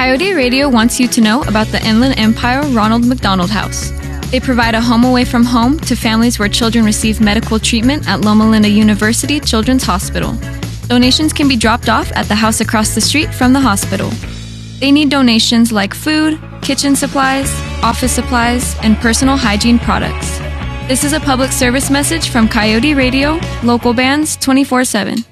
Coyote Radio wants you to know about the Inland Empire Ronald McDonald House. They provide a home away from home to families where children receive medical treatment at Loma Linda University Children's Hospital. Donations can be dropped off at the house across the street from the hospital. They need donations like food, kitchen supplies, office supplies, and personal hygiene products. This is a public service message from Coyote Radio, local bands 24/7.